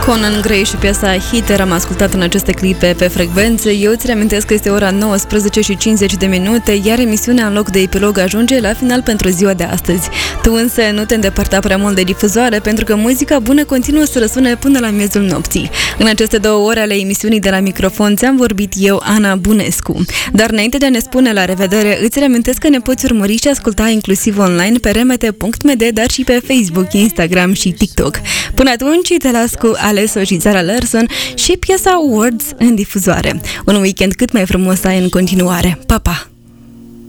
Conan Gray și piesa Heater am ascultat în aceste clipe pe frecvențe. Eu îți reamintesc că este ora 19 și 50 de minute, iar emisiunea în loc de epilog ajunge la final pentru ziua de astăzi. Tu însă nu te îndepărta prea mult de difuzoare, pentru că muzica bună continuă să răsune până la miezul nopții. În aceste 2 ore ale emisiunii de la microfon ți-am vorbit eu, Ana Bunescu. Dar înainte de a ne spune la revedere, îți reamintesc că ne poți urmări și asculta inclusiv online pe remete.md, dar și pe Facebook, Instagram și TikTok. Până atunci te las cu Alesso și Zara Larsson și piesa Words în difuzoare. Un weekend cât mai frumos să ai în continuare. Pa, pa!